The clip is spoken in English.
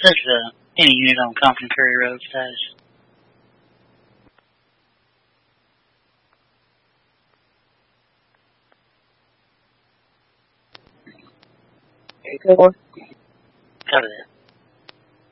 says any unit on Compton Curry Road status. Okay, good one. Copy that.